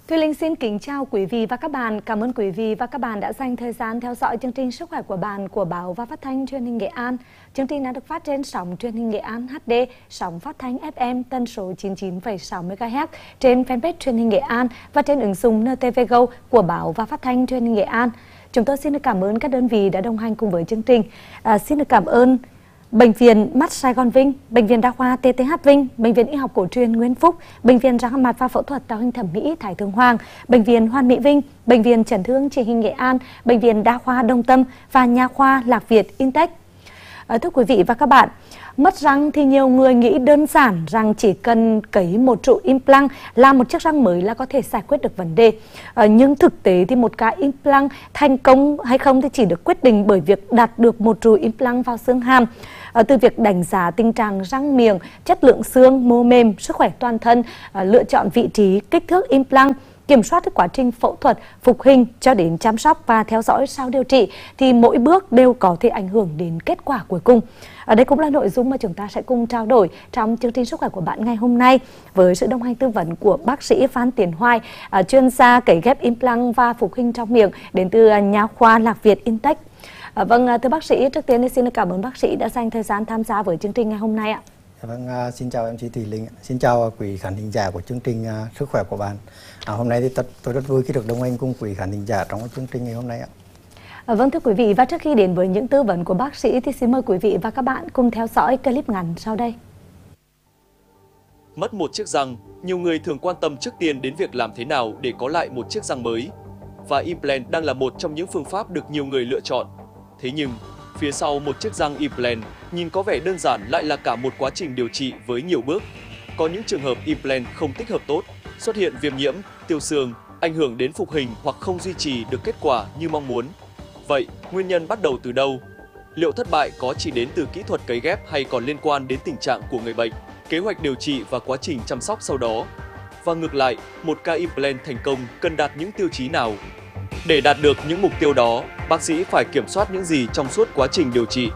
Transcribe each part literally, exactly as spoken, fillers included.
Thùy Linh xin kính chào quý vị và các bạn. Cảm ơn quý vị và các bạn đã dành thời gian theo dõi chương trình Sức khỏe của bạn của Báo và Phát thanh Truyền hình Nghệ An. Chương trình đã được phát trên sóng truyền hình Nghệ An hát đê, sóng phát thanh ép em tần số chín mươi chín phẩy sáu mê ga héc trên fanpage Truyền hình Nghệ An và trên ứng dụng en tê vê Go của Báo và Phát thanh Truyền hình Nghệ An. Chúng tôi xin được cảm ơn các đơn vị đã đồng hành cùng với chương trình. À, xin được cảm ơn Bệnh viện Mắt Sài Gòn Vinh, Bệnh viện Đa khoa tê tê hát Vinh, Bệnh viện Y học cổ truyền Nguyễn Phúc, Bệnh viện răng mặt và phẫu thuật tạo hình thẩm mỹ Thái Thượng Hoàng, Bệnh viện Hoàn Mỹ Vinh, Bệnh viện Chấn thương Chỉnh hình Nghệ An, Bệnh viện Đa khoa Đông Tâm và Nha khoa Lạc Việt Intech. À, thưa quý vị và các bạn, mất răng thì nhiều người nghĩ đơn giản rằng chỉ cần cấy một trụ implant làm một chiếc răng mới là có thể giải quyết được vấn đề. À, nhưng thực tế thì một ca implant thành công hay không thì chỉ được quyết định bởi việc đạt được một trụ implant vào xương hàm. À, từ việc đánh giá tình trạng răng miệng, chất lượng xương, mô mềm, sức khỏe toàn thân, à, lựa chọn vị trí, kích thước implant, kiểm soát quá trình phẫu thuật, phục hình cho đến chăm sóc và theo dõi sau điều trị thì mỗi bước đều có thể ảnh hưởng đến kết quả cuối cùng. Ở đây cũng là nội dung mà chúng ta sẽ cùng trao đổi trong chương trình Sức khỏe của bạn ngày hôm nay với sự đồng hành tư vấn của bác sĩ Phan Tiến Hoài, chuyên gia cấy ghép implant và phục hình trong miệng đến từ Nha khoa Lạc Việt Intech. À, vâng, thưa bác sĩ, trước tiên thì xin được cảm ơn bác sĩ đã dành thời gian tham gia với chương trình ngày hôm nay ạ. Vâng, uh, xin chào em chị Thùy Linh, xin chào quý khán thính giả của chương trình uh, Sức khỏe của bạn. À, hôm nay thì tất, tôi rất vui khi được đồng hành cùng quý khán thính giả trong chương trình ngày hôm nay ạ. À, vâng thưa quý vị, và trước khi đến với những tư vấn của bác sĩ thì xin mời quý vị và các bạn cùng theo dõi clip ngắn sau đây. Mất một chiếc răng, nhiều người thường quan tâm trước tiên đến việc làm thế nào để có lại một chiếc răng mới. Và implant đang là một trong những phương pháp được nhiều người lựa chọn. Thế nhưng, phía sau một chiếc răng implant nhìn có vẻ đơn giản lại là cả một quá trình điều trị với nhiều bước. Có những trường hợp implant không tích hợp tốt, xuất hiện viêm nhiễm, tiêu xương, ảnh hưởng đến phục hình hoặc không duy trì được kết quả như mong muốn. Vậy, nguyên nhân bắt đầu từ đâu? Liệu thất bại có chỉ đến từ kỹ thuật cấy ghép hay còn liên quan đến tình trạng của người bệnh, kế hoạch điều trị và quá trình chăm sóc sau đó? Và ngược lại, một ca implant thành công cần đạt những tiêu chí nào? Để đạt được những mục tiêu đó, bác sĩ phải kiểm soát những gì trong suốt quá trình điều trị?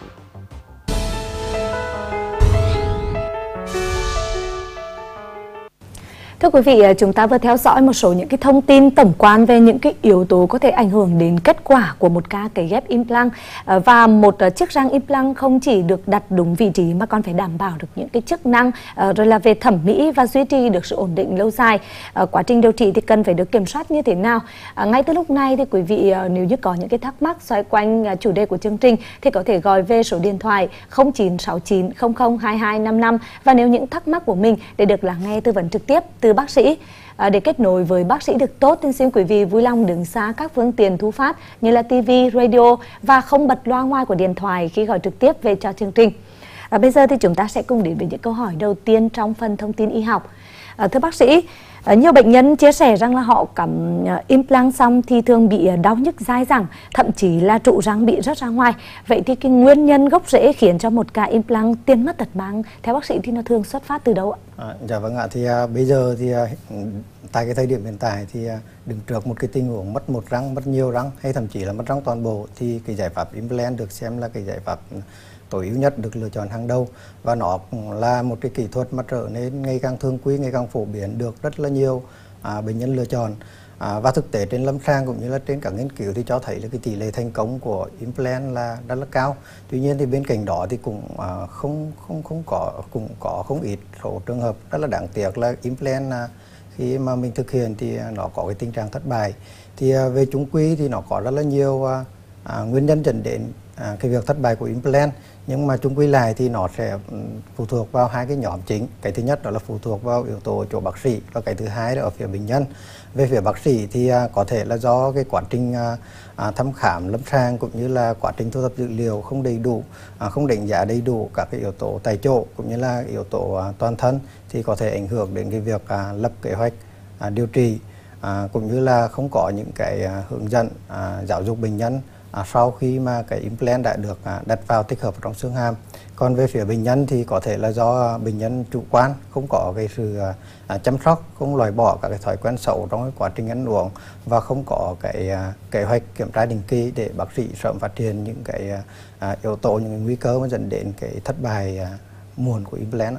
Thưa quý vị, chúng ta vừa theo dõi một số những cái thông tin tổng quan về những cái yếu tố có thể ảnh hưởng đến kết quả của một ca cấy ghép implant. Và một chiếc răng implant không chỉ được đặt đúng vị trí mà còn phải đảm bảo được những cái chức năng, rồi là về thẩm mỹ và duy trì được sự ổn định lâu dài. Quá trình điều trị thì cần phải được kiểm soát như thế nào? Ngay từ lúc này thì quý vị nếu như có những cái thắc mắc xoay quanh chủ đề của chương trình thì có thể gọi về số điện thoại không chín sáu chín không không hai hai năm năm và nếu những thắc mắc của mình để được lắng nghe tư vấn trực tiếp từ bác sĩ. À, để kết nối với bác sĩ được tốt thì xin quý vị vui lòng đứng xa các phương tiện thu phát như là ti vi, radio và không bật loa ngoài của điện thoại khi gọi trực tiếp về cho chương trình. À, bây giờ thì chúng ta sẽ cùng đến với những câu hỏi đầu tiên trong phần thông tin y học. À, thưa bác sĩ, à, nhiều bệnh nhân chia sẻ rằng là họ cắm uh, implant xong thì thường bị uh, đau nhức dai dẳng, thậm chí là trụ răng bị rớt ra ngoài. Vậy thì cái nguyên nhân gốc rễ khiến cho một ca implant tiền mất tật mang theo bác sĩ thì nó thường xuất phát từ đâu ạ? À, dạ vâng ạ, thì uh, bây giờ thì uh, tại cái thời điểm hiện tại thì uh, đứng trước một cái tình huống mất một răng, mất nhiều răng hay thậm chí là mất răng toàn bộ thì cái giải pháp implant được xem là cái giải pháp tối ưu nhất, được lựa chọn hàng đầu, và nó cũng là một cái kỹ thuật mà trở nên ngày càng thường quy, ngày càng phổ biến, được rất là nhiều à, bệnh nhân lựa chọn. À, và thực tế trên lâm sàng cũng như là trên các nghiên cứu thì cho thấy là cái tỷ lệ thành công của implant là rất là cao. Tuy nhiên thì bên cạnh đó thì cũng à, không không không có cũng có không ít số trường hợp rất là đáng tiếc là implant à, khi mà mình thực hiện thì nó có cái tình trạng thất bại. Thì à, về chung quy thì nó có rất là nhiều à, à, nguyên nhân dẫn đến à, cái việc thất bại của implant, nhưng mà chung quy lại thì nó sẽ phụ thuộc vào hai cái nhóm chính. Cái thứ nhất đó là phụ thuộc vào yếu tố chỗ bác sĩ, và cái thứ hai là ở phía bệnh nhân. Về phía bác sĩ thì à, có thể là do cái quá trình à, à, thăm khám lâm sàng cũng như là quá trình thu thập dữ liệu không đầy đủ, à, không đánh giá đầy đủ các cái yếu tố tại chỗ cũng như là yếu tố à, toàn thân thì có thể ảnh hưởng đến cái việc à, lập kế hoạch à, điều trị, à, cũng như là không có những cái à, hướng dẫn à, giáo dục bệnh nhân À, sau khi mà cái implant đã được à, đặt vào tích hợp trong xương hàm. Còn về phía bệnh nhân thì có thể là do bệnh nhân chủ quan, không có cái sự à, chăm sóc, không loại bỏ các cái thói quen xấu trong cái quá trình ăn uống và không có cái à, kế hoạch kiểm tra định kỳ để bác sĩ sớm phát hiện những cái à, yếu tố, những cái nguy cơ mà dẫn đến cái thất bại à, muộn của implant.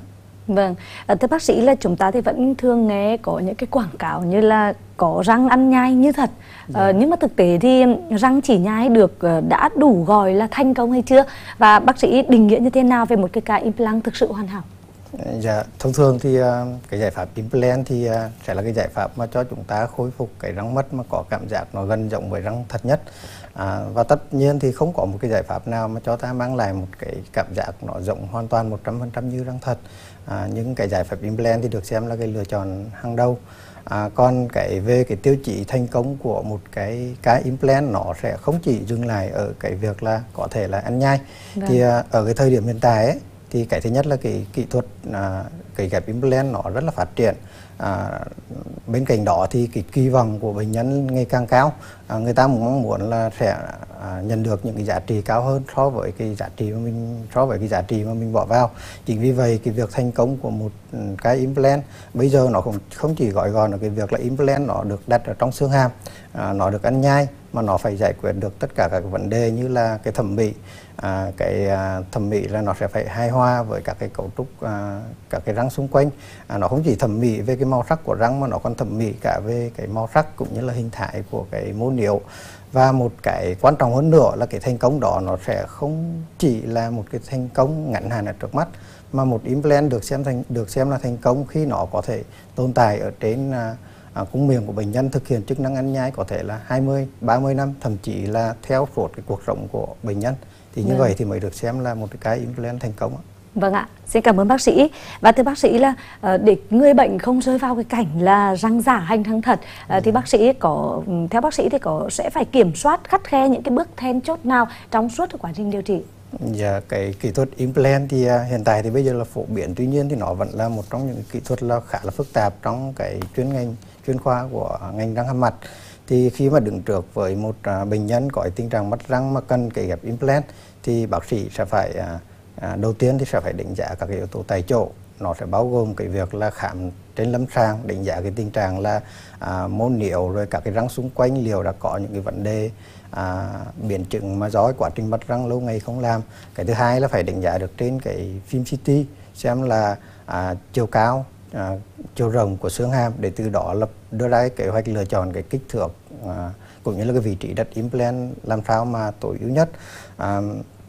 Vâng, à, thưa bác sĩ là chúng ta thì vẫn thường nghe có những cái quảng cáo như là có răng ăn nhai như thật. Dạ. À, nhưng mà thực tế thì răng chỉ nhai được đã đủ gọi là thành công hay chưa? Và bác sĩ định nghĩa như thế nào về một cái ca implant thực sự hoàn hảo? Dạ, thông thường thì cái giải pháp implant thì sẽ là cái giải pháp mà cho chúng ta khôi phục cái răng mất mà có cảm giác nó gần giống với răng thật nhất. À, và tất nhiên thì không có một cái giải pháp nào mà cho ta mang lại một cái cảm giác nó giống hoàn toàn một trăm phần trăm như răng thật. À, những cái giải pháp implant thì được xem là cái lựa chọn hàng đầu. À, còn cái về cái tiêu chí thành công của một cái cái implant nó sẽ không chỉ dừng lại ở cái việc là có thể là ăn nhai. Vâng. Thì à, ở cái thời điểm hiện tại ấy, thì cái thứ nhất là cái kỹ thuật à, cái ghép implant nó rất là phát triển. À, bên cạnh đó thì cái kỳ vọng của bệnh nhân ngày càng cao. À, người ta mong muốn là sẽ à, nhận được những cái giá trị cao hơn so với cái giá trị mà mình so với cái giá trị mà mình bỏ vào. Chính vì vậy cái việc thành công của một cái implant bây giờ nó không không chỉ gọi gọn là cái việc là implant nó được đặt ở trong xương hàm, à, nó được ăn nhai, mà nó phải giải quyết được tất cả các vấn đề như là cái thẩm mỹ. À, cái à, thẩm mỹ là nó sẽ phải hài hòa với các cái cấu trúc à, các cái răng xung quanh. À, nó không chỉ thẩm mỹ về cái màu sắc của răng mà nó còn thẩm mỹ cả về cái màu sắc cũng như là hình thái của cái mô niệu. Và một cái quan trọng hơn nữa là cái thành công đó nó sẽ không chỉ là một cái thành công ngắn hạn ở trước mắt, mà một implant được xem thành được xem là thành công khi nó có thể tồn tại ở trên à, à, cung miệng của bệnh nhân, thực hiện chức năng ăn nhai có thể là hai mươi, ba mươi năm, thậm chí là theo suốt cái cuộc sống của bệnh nhân. Thì như vâng. vậy thì mới được xem là một cái implant thành công. Vâng ạ, xin cảm ơn bác sĩ. Và thưa bác sĩ là để người bệnh không rơi vào cái cảnh là răng giả hành răng thật, ừ. thì bác sĩ có theo bác sĩ thì có sẽ phải kiểm soát khắt khe những cái bước then chốt nào trong suốt quá trình điều trị? Dạ, cái kỹ thuật implant thì uh, hiện tại thì bây giờ là phổ biến, tuy nhiên thì nó vẫn là một trong những kỹ thuật là khá là phức tạp trong cái chuyên ngành chuyên khoa của ngành răng hàm mặt. Thì khi mà đứng trước với một uh, bệnh nhân có tình trạng mất răng mà cần cái ghép implant thì bác sĩ sẽ phải uh, uh, đầu tiên thì sẽ phải đánh giá các cái yếu tố tại chỗ. Nó sẽ bao gồm cái việc là khám trên lâm sàng, đánh giá cái tình trạng là uh, mô niệu rồi các cái răng xung quanh liệu đã có những cái vấn đề À, biến chứng mà do quá trình mất răng lâu ngày không làm. Cái thứ hai là phải đánh giá được trên cái phim xê tê xem là à, chiều cao, à, chiều rộng của xương hàm, để từ đó lập đưa ra kế hoạch lựa chọn cái kích thước à, cũng như là cái vị trí đặt implant làm sao mà tối ưu nhất. À,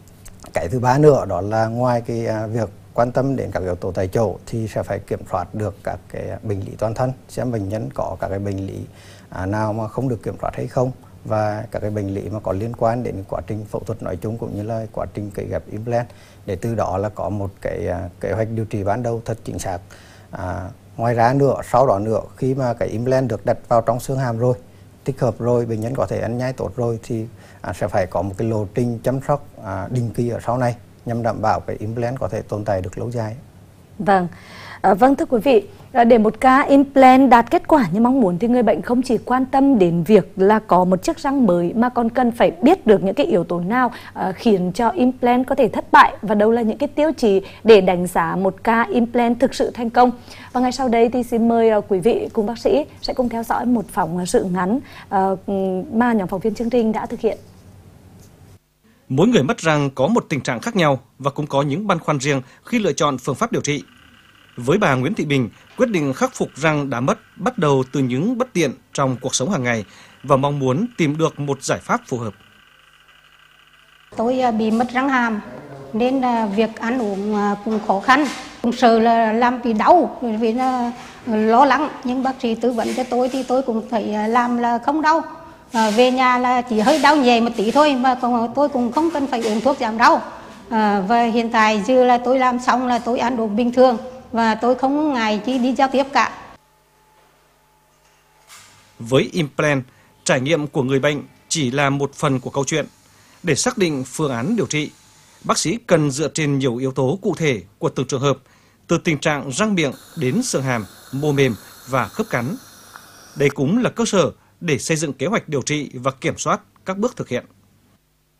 cái thứ ba nữa đó là ngoài cái à, việc quan tâm đến các yếu tố tại chỗ thì sẽ phải kiểm soát được các cái bệnh lý toàn thân, xem bệnh nhân có các cái bệnh lý à, nào mà không được kiểm soát hay không, và các cái bệnh lý mà có liên quan đến quá trình phẫu thuật nói chung cũng như là quá trình cấy ghép implant, để từ đó là có một cái uh, kế hoạch điều trị ban đầu thật chính xác. À, ngoài ra nữa, sau đó nữa khi mà cái implant được đặt vào trong xương hàm rồi, tích hợp rồi, bệnh nhân có thể ăn nhai tốt rồi thì uh, sẽ phải có một cái lộ trình chăm sóc uh, định kỳ ở sau này nhằm đảm bảo cái implant có thể tồn tại được lâu dài. Vâng. À, vâng thưa quý vị, để một ca implant đạt kết quả như mong muốn thì người bệnh không chỉ quan tâm đến việc là có một chiếc răng mới mà còn cần phải biết được những cái yếu tố nào uh, khiến cho implant có thể thất bại, và đâu là những cái tiêu chí để đánh giá một ca implant thực sự thành công. Và ngay sau đây thì xin mời uh, quý vị cùng bác sĩ sẽ cùng theo dõi một phóng sự ngắn uh, mà nhóm phóng viên chương trình đã thực hiện. Mỗi người mất răng có một tình trạng khác nhau và cũng có những băn khoăn riêng khi lựa chọn phương pháp điều trị. Với bà Nguyễn Thị Bình, quyết định khắc phục răng đã mất bắt đầu từ những bất tiện trong cuộc sống hàng ngày và mong muốn tìm được một giải pháp phù hợp. Tôi bị mất răng hàm nên việc ăn uống cũng khó khăn, cũng sợ là làm bị đau, vì lo lắng, nhưng bác sĩ tư vấn cho tôi thì tôi cũng thấy làm là không đau. À, về nhà là chỉ hơi đau nhẹ một tí thôi, mà còn tôi cũng không cần phải uống thuốc giảm đau. À, và hiện tại giờ là tôi làm xong là tôi ăn uống bình thường và tôi không ngại chi đi giao tiếp cả. Với implant, trải nghiệm của người bệnh chỉ là một phần của câu chuyện. Để xác định phương án điều trị, bác sĩ cần dựa trên nhiều yếu tố cụ thể của từng trường hợp, từ tình trạng răng miệng đến xương hàm, mô mềm và khớp cắn. Đây cũng là cơ sở để xây dựng kế hoạch điều trị và kiểm soát các bước thực hiện.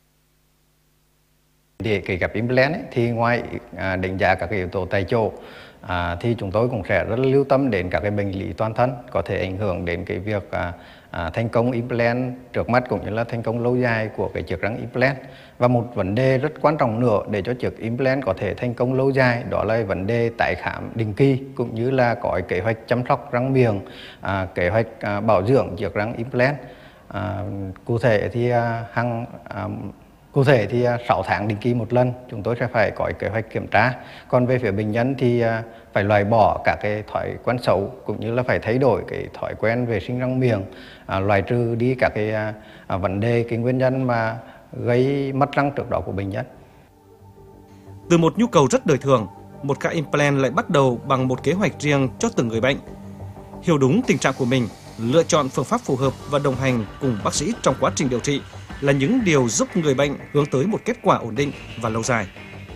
Để cấy ghép implant ấy, thì ngoài à, đánh giá các cái yếu tố tại chỗ À, thì chúng tôi cũng sẽ rất lưu tâm đến các cái bệnh lý toàn thân có thể ảnh hưởng đến cái việc à, à, thành công implant trước mắt cũng như là thành công lâu dài của cái chiếc răng implant. Và một vấn đề rất quan trọng nữa để cho chiếc implant có thể thành công lâu dài đó là vấn đề tái khám định kỳ cũng như là có kế hoạch chăm sóc răng miệng, à, kế hoạch à, bảo dưỡng chiếc răng implant. À, cụ thể thì à, hàng à, Cụ thể thì sáu tháng định kỳ một lần chúng tôi sẽ phải có kế hoạch kiểm tra. Còn về phía bệnh nhân thì phải loại bỏ các cái thói quen xấu cũng như là phải thay đổi cái thói quen vệ sinh răng miệng, loại trừ đi các cái vấn đề, cái nguyên nhân mà gây mất răng trước đó của bệnh nhân. Từ một nhu cầu rất đời thường, một ca implant lại bắt đầu bằng một kế hoạch riêng cho từng người bệnh. Hiểu đúng tình trạng của mình, lựa chọn phương pháp phù hợp và đồng hành cùng bác sĩ trong quá trình điều trị là những điều giúp người bệnh hướng tới một kết quả ổn định và lâu dài.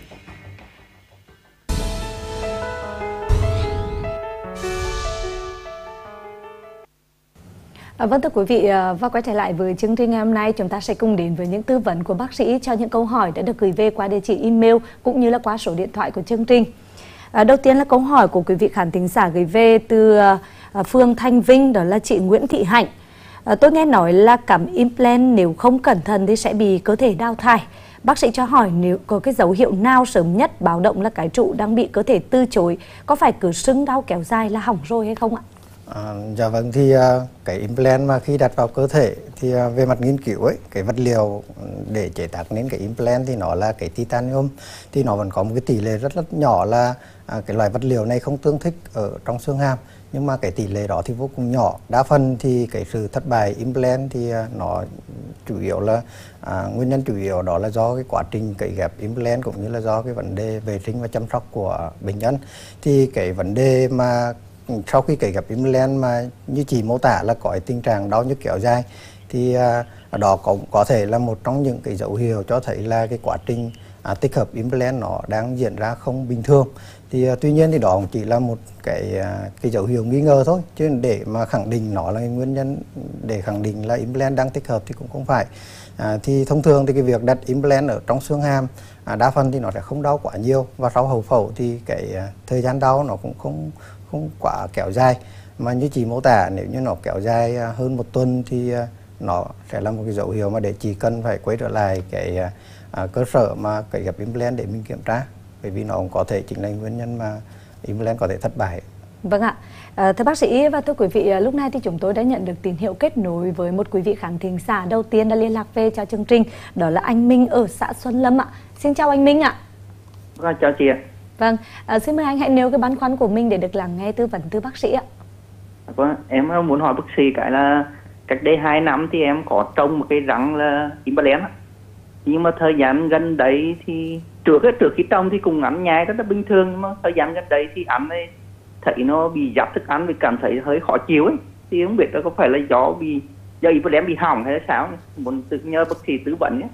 À, vâng thưa quý vị, và quay trở lại với chương trình ngày hôm nay, chúng ta sẽ cùng đến với những tư vấn của bác sĩ cho những câu hỏi đã được gửi về qua địa chỉ email cũng như là qua số điện thoại của chương trình. À, đầu tiên là câu hỏi của quý vị khán thính giả gửi về từ à, phường Thanh Vinh, đó là chị Nguyễn Thị Hạnh. À, tôi nghe nói là cắm implant nếu không cẩn thận thì sẽ bị cơ thể đào thải. Bác sĩ cho hỏi nếu có cái dấu hiệu nào sớm nhất báo động là cái trụ đang bị cơ thể từ chối, có phải cứ sưng đau kéo dài là hỏng rồi hay không ạ? À, dạ vâng, thì uh, cái implant mà khi đặt vào cơ thể thì uh, về mặt nghiên cứu ấy, cái vật liệu để chế tác nên cái implant thì nó là cái titanium, thì nó vẫn có một cái tỷ lệ rất rất nhỏ là uh, cái loại vật liệu này không tương thích ở trong xương hàm, nhưng mà cái tỷ lệ đó thì vô cùng nhỏ. Đa phần thì cái sự thất bại implant thì uh, nó chủ yếu là uh, nguyên nhân chủ yếu đó là do cái quá trình cấy ghép implant cũng như là do cái vấn đề vệ sinh và chăm sóc của bệnh nhân. Thì cái vấn đề mà sau khi cấy ghép implant mà như chị mô tả là có tình trạng đau nhức kéo dài thì à, đó cũng có thể là một trong những cái dấu hiệu cho thấy là cái quá trình à, tích hợp implant nó đang diễn ra không bình thường. Thì à, tuy nhiên thì đó cũng chỉ là một cái à, cái dấu hiệu nghi ngờ thôi, chứ để mà khẳng định nó là nguyên nhân để khẳng định là implant đang tích hợp thì cũng không phải. À, thì thông thường thì cái việc đặt implant ở trong xương hàm à, đa phần thì nó sẽ không đau quá nhiều, và sau hậu phẫu thì cái à, thời gian đau nó cũng không không quá kéo dài. Mà như chị mô tả, nếu như nó kéo dài hơn một tuần thì nó sẽ là một cái dấu hiệu mà để chị cần phải quay trở lại cái à, cơ sở mà cấy ghép implant để mình kiểm tra, bởi vì nó cũng có thể chính là nguyên nhân mà implant có thể thất bại. Vâng ạ. À, thưa bác sĩ và thưa quý vị, lúc này thì chúng tôi đã nhận được tín hiệu kết nối với một quý vị khán thính giả đầu tiên đã liên lạc về cho chương trình, đó là anh Minh ở xã Xuân Lâm ạ. Xin chào anh Minh ạ. Vâng, chào chị ạ. Vâng, à, xin mời anh hãy nêu cái băn khoăn của mình để được lắng nghe tư vấn từ bác sĩ ạ. Vâng, em muốn hỏi bác sĩ cái là cách đây hai năm thì em có trồng một cái răng là implant, nhưng mà thời gian gần đấy thì trước trước khi trồng thì cũng ăn nhai rất là bình thường, nhưng mà thời gian gần đấy thì ăn ấy, thấy nó bị giáp thức ăn, vì cảm thấy hơi khó chịu ấy, thì không biết là có phải là do bị do implant bị hỏng hay là sao, muốn tự nhờ bác sĩ tư vấn nhé.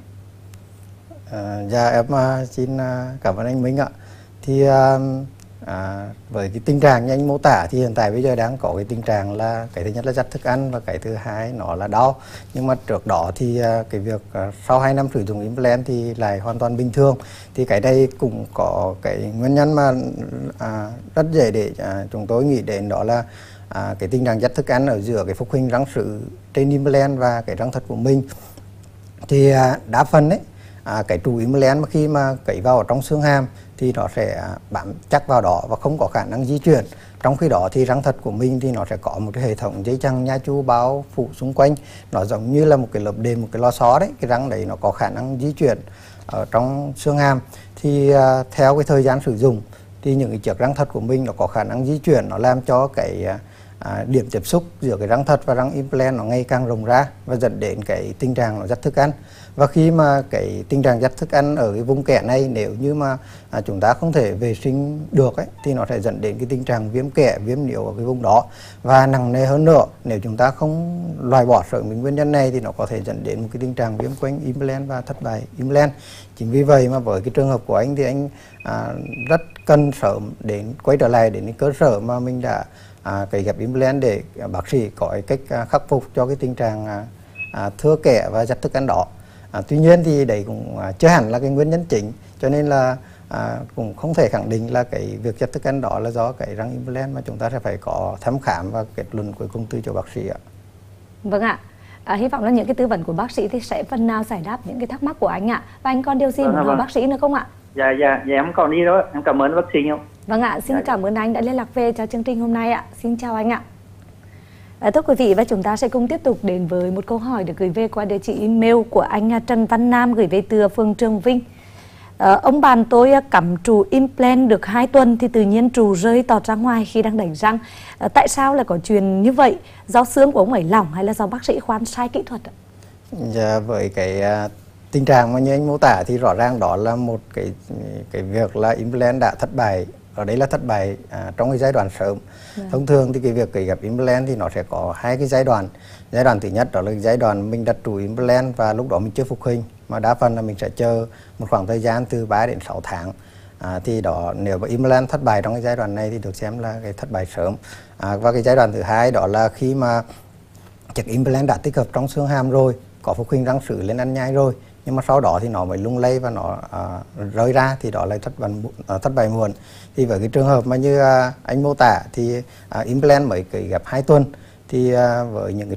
À, dạ em uh, xin uh, cảm ơn anh Minh ạ. Thì uh, à, với cái tình trạng như anh mô tả thì hiện tại bây giờ đang có cái tình trạng là cái thứ nhất là dắt thức ăn và cái thứ hai nó là đau. Nhưng mà trước đó thì uh, cái việc uh, sau hai năm sử dụng implant thì lại hoàn toàn bình thường. Thì cái đây cũng có cái nguyên nhân mà uh, rất dễ để uh, chúng tôi nghĩ đến, đó là uh, cái tình trạng dắt thức ăn ở giữa cái phúc hình răng sứ trên implant và cái răng thật của mình. Thì uh, đa phần ấy À, cái trụ implant mà khi mà cấy vào ở trong xương hàm thì nó sẽ bám chắc vào đó và không có khả năng di chuyển. Trong khi đó thì răng thật của mình thì nó sẽ có một cái hệ thống dây chằng nha chu bao phủ xung quanh, nó giống như là một cái lớp đệm, một cái lò xo đấy. Cái răng đấy nó có khả năng di chuyển ở trong xương hàm. Thì à, theo cái thời gian sử dụng thì những cái chiếc răng thật của mình nó có khả năng di chuyển, nó làm cho cái à, điểm tiếp xúc giữa cái răng thật và răng implant nó ngày càng rộng ra và dẫn đến cái tình trạng nó dắt thức ăn. Và khi mà cái tình trạng dắt thức ăn ở cái vùng kẽ này nếu như mà à, chúng ta không thể vệ sinh được ấy, thì nó sẽ dẫn đến cái tình trạng viêm kẽ, viêm nhiễu ở cái vùng đó. Và nặng nề hơn nữa, nếu chúng ta không loại bỏ sớm những nguyên nhân này thì nó có thể dẫn đến một cái tình trạng viêm quanh implant và thất bại implant. Chính vì vậy mà với cái trường hợp của anh thì anh à, rất cần sớm đến quay trở lại đến cái cơ sở mà mình đã à, cấy ghép implant để à, bác sĩ có cái cách à, khắc phục cho cái tình trạng à, à, thưa kẽ và dắt thức ăn đó. À, tuy nhiên thì đấy cũng à, chưa hẳn là cái nguyên nhân chính, cho nên là à, cũng không thể khẳng định là cái việc chặt thức ăn đó là do cái răng implant, mà chúng ta sẽ phải có thăm khám và kết luận cuối cùng từ chỗ bác sĩ ạ. Vâng ạ. À, hy vọng là những cái tư vấn của bác sĩ thì sẽ phần nào giải đáp những cái thắc mắc của anh ạ. Và anh còn điều gì Vâng, muốn hỏi vâng. bác sĩ nữa không ạ? Dạ dạ dạ em còn đi đó, em cảm ơn bác sĩ nhiều. Vâng ạ, xin Dạ, cảm ơn anh đã liên lạc về cho chương trình hôm nay ạ. Xin chào anh ạ. À, thưa quý vị, và chúng ta sẽ cùng tiếp tục đến với một câu hỏi được gửi về qua địa chỉ email của anh Trần Văn Nam gửi về từ phường Trường Vinh. À, ông bạn tôi cắm trụ implant được hai tuần thì tự nhiên trụ rơi tọt ra ngoài khi đang đánh răng. À, tại sao lại có chuyện như vậy? Do xương của ông ấy lỏng hay là do bác sĩ khoan sai kỹ thuật ạ? Dạ, với cái uh, tình trạng mà như anh mô tả thì rõ ràng đó là một cái cái việc là implant đã thất bại. Ở đây là thất bại à, trong cái giai đoạn sớm. Yeah. Thông thường thì cái việc cấy ghép implant thì nó sẽ có hai cái giai đoạn. Giai đoạn thứ nhất đó là giai đoạn mình đặt trụ implant và lúc đó mình chưa phục hình, mà đa phần là mình sẽ chờ một khoảng thời gian từ ba đến sáu tháng. À, thì đó, nếu mà implant thất bại trong cái giai đoạn này thì được xem là cái thất bại sớm. À, và cái giai đoạn thứ hai đó là khi mà chiếc implant đã tích hợp trong xương hàm rồi, có phục hình răng sứ lên ăn nhai rồi, nhưng mà sau đó thì nó mới lung lay và nó à, rơi ra, thì đó là thất bại à, thất bại muộn. Thì với cái trường hợp mà như à, anh mô tả thì à, implant mới cấy ghép hai tuần, thì à, với những cái